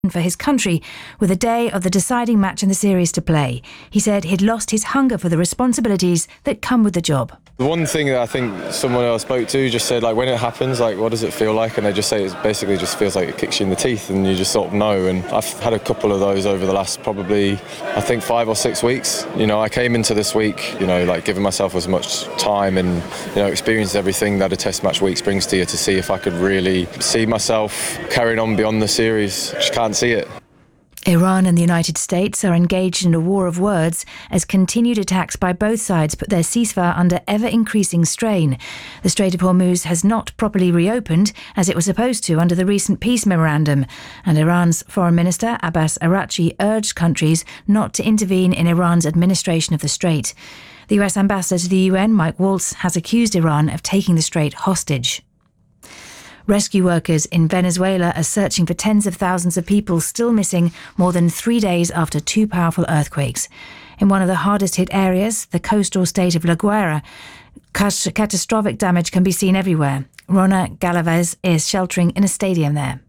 for his country with a day of the deciding match in the series to play. He said he'd lost his hunger for the responsibilities that come with the job. The one thing that I think someone I spoke to just said, like, when it happens, like, what does it feel like? And they just say it basically just feels like it kicks you in the teeth and you just sort of know. And I've had a couple of those over the last probably, I think, 5 or 6 weeks. You know, I came into this week, you know, like giving myself as much time and, you know, experienced everything that a test match week brings to you to see if I could really see myself carrying on beyond the series. Just can't see it. Iran and the United States are engaged in a war of words as continued attacks by both sides put their ceasefire under ever-increasing strain. The Strait of Hormuz has not properly reopened as it was supposed to under the recent peace memorandum, and Iran's Foreign Minister Abbas Araghchi urged countries not to intervene in Iran's administration of the strait. The US ambassador to the UN, Mike Waltz, has accused Iran of taking the strait hostage. Rescue workers in Venezuela are searching for tens of thousands of people still missing more than 3 days after 2 powerful earthquakes. In one of the hardest hit areas, the coastal state of La Guaira, catastrophic damage can be seen everywhere. Rona Galaves is sheltering in a stadium there.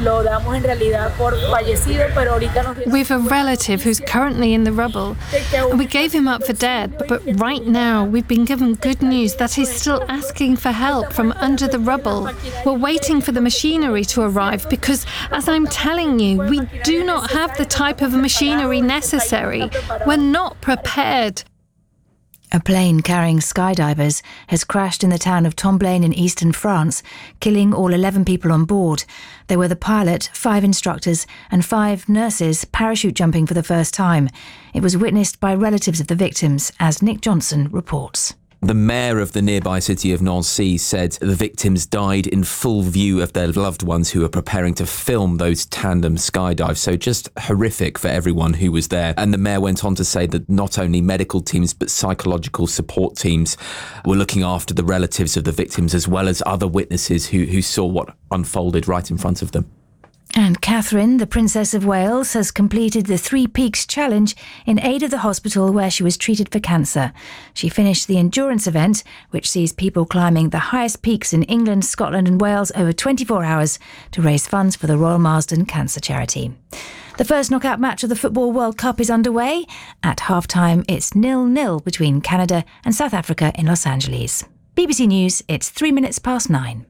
We have a relative who's currently in the rubble, and we gave him up for dead, but right now we've been given good news that he's still asking for help from under the rubble. We're waiting for the machinery to arrive because, as I'm telling you, we do not have the type of machinery necessary. We're not prepared. A plane carrying skydivers has crashed in the town of Tomblaine in eastern France, killing all 11 people on board. They were the pilot, 5 instructors and 5 nurses parachute jumping for the first time. It was witnessed by relatives of the victims, as Nick Johnson reports. The mayor of the nearby city of Nancy said the victims died in full view of their loved ones who were preparing to film those tandem skydives. So just horrific for everyone who was there. And the mayor went on to say that not only medical teams but psychological support teams were looking after the relatives of the victims as well as other witnesses who saw what unfolded right in front of them. And Catherine, the Princess of Wales, has completed the 3 Peaks Challenge in aid of the hospital where she was treated for cancer. She finished the endurance event, which sees people climbing the highest peaks in England, Scotland and Wales over 24 hours to raise funds for the Royal Marsden Cancer Charity. The first knockout match of the Football World Cup is underway. At half-time, it's 0-0 between Canada and South Africa in Los Angeles. BBC News, it's 3 minutes past 9.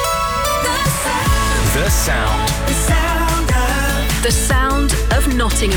The sound of Nottingham.